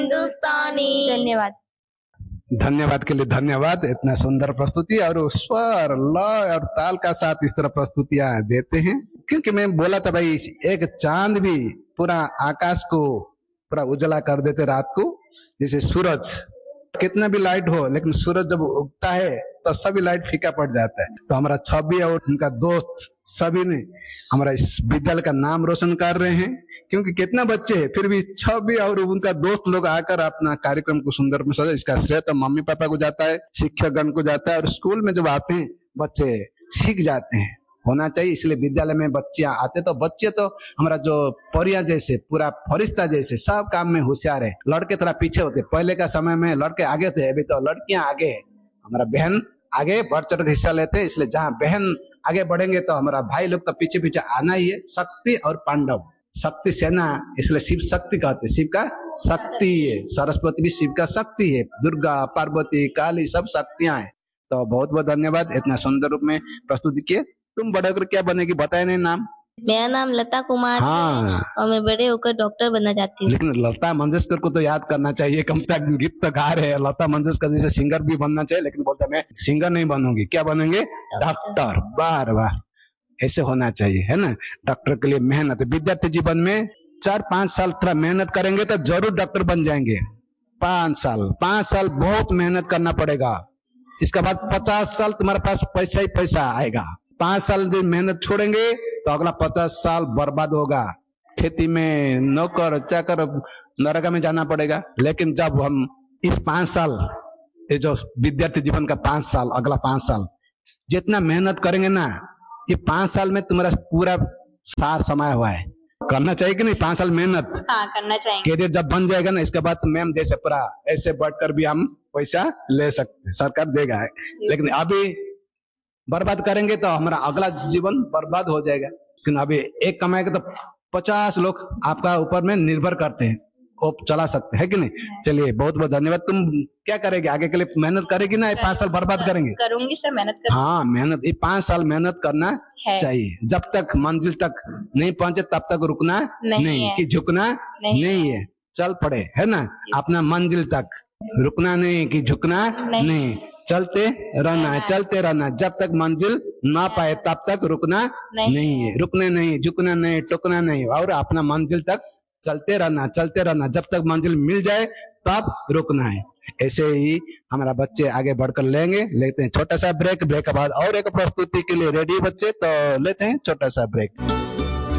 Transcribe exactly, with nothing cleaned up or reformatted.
हिंदुस्तानी। धन्यवाद। धन्यवाद के लिए धन्यवाद। इतना सुंदर प्रस्तुति और स्वर लय और ताल का साथ इस तरह प्रस्तुतियां देते हैं। क्योंकि मैं बोला था भाई, एक चांद भी पूरा आकाश को पूरा उजला कर देते रात को, जैसे सूरज कितना भी लाइट हो, लेकिन सूरज जब उगता है तो सभी लाइट फीका पड़ जाता है। तो हमारा छवि और उनका दोस्त सभी ने हमारा इस विद्यालय का नाम रोशन कर रहे हैं। क्योंकि कितना बच्चे हैं, फिर भी छवि और उनका दोस्त लोग आकर अपना कार्यक्रम को सुंदर में सजा। इसका श्रेय तो मम्मी पापा को जाता है, शिक्षकगण को जाता है, और स्कूल में जब आते हैं बच्चे सीख जाते हैं। होना चाहिए, इसलिए विद्यालय में बच्चियां आते तो बच्चे तो हमारा जो परियां जैसे पूरा फरिश्ता जैसे सब काम में होशियार है। लड़के थोड़ा पीछे होते, पहले का समय में लड़के आगे थे, अभी तो लड़कियां आगे है। हमारा बहन आगे बढ़ चढ़ हिस्सा लेते हैं, इसलिए जहाँ बहन आगे बढ़ेंगे तो हमारा भाई लोग तो पीछे पीछे आना ही है। शक्ति और पांडव, शक्ति सेना, इसलिए शिव शक्ति कहते हैं। शिव का शक्ति है, सरस्वती भी शिव का शक्ति है, दुर्गा पार्वती काली सब शक्तियां हैं। तो बहुत बहुत धन्यवाद, इतना सुंदर रूप में प्रस्तुति किए। तुम बड़े होकर क्या बनेगी बताए नहीं नाम? मेरा नाम लता कुमार हाँ है और मैं बड़े होकर डॉक्टर बनना चाहती हूँ। लेकिन लता मंगेशकर को तो याद करना चाहिए, कम तक गीत तो गा रहे हैं। लता मंगेशकर जैसे सिंगर भी बनना चाहिए, लेकिन बोलता मैं सिंगर नहीं बनूंगी, क्या बनेंगे? डॉक्टर। बार बार ऐसे होना चाहिए, है ना। डॉक्टर के लिए मेहनत, विद्यार्थी जीवन में चार पांच साल थोड़ा मेहनत करेंगे तो जरूर डॉक्टर बन जाएंगे। पांच साल पांच साल बहुत मेहनत करना पड़ेगा। इसके बाद पचास साल तुम्हारे पास पैसा ही पैसा आएगा। पांच साल दिन मेहनत छोड़ेंगे तो अगला पचास साल बर्बाद होगा। खेती में नौकर चाकर नरका में जाना पड़ेगा। लेकिन जब हम इस पांच साल, ये जो विद्यार्थी जीवन का पांच साल, अगला पांच साल जितना मेहनत करेंगे ना, ये पांच साल में तुम्हारा पूरा सार समाया हुआ है। करना चाहिए कि नहीं? पांच साल मेहनत हाँ, करना चाहिए। कैरियर जब बन जाएगा ना, इसके बाद मैम जैसे पूरा ऐसे बढ़कर भी हम पैसा ले सकते, सरकार देगा। लेकिन अभी बर्बाद करेंगे तो हमारा अगला जीवन बर्बाद हो जाएगा। क्योंकि अभी एक कमाएगा तो पचास लोग आपका ऊपर में निर्भर करते हैं, वो चला सकते हैं कि नहीं। चलिए बहुत बहुत धन्यवाद। तुम क्या करेगी आगे के लिए? मेहनत करेगी ना? पांच साल बर्बाद करेंगे? करूंगी सर, मेहनत कर। हाँ मेहनत, ये पांच साल मेहनत करना चाहिए। जब तक मंजिल तक नहीं पहुंचे तब तक रुकना नहीं, नहीं कि झुकना नहीं, नहीं है। चल पड़े, है ना, अपना मंजिल तक रुकना नहीं कि झुकना नहीं, नहीं। चलते रहना है, चलते रहना। जब तक मंजिल ना पाए तब तक रुकना नहीं, नहीं है। रुकने नहीं, झुकना नहीं, टुकना नहीं, और अपना मंजिल तक चलते रहना, चलते रहना। जब तक मंजिल मिल जाए तब रुकना है। ऐसे ही हमारा बच्चे आगे बढ़कर लेंगे। लेते हैं छोटा सा ब्रेक। ब्रेक के बाद और एक प्रस्तुति के लिए रेडी बच्चे, तो लेते हैं छोटा सा ब्रेक।